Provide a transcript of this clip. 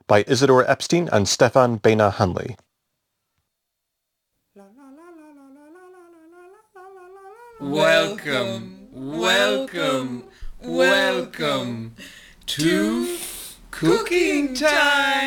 by Isidore Epstein and Stefan Bena Hanley. Welcome, welcome, welcome to Cooking Time!